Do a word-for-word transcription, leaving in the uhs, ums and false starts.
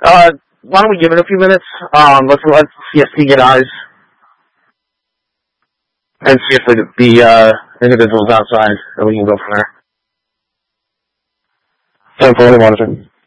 Uh, why don't we give it a few minutes? Um, let's let C S T get eyes and see if the, the uh, individual's outside, and we can go from there. ten forty, monitor.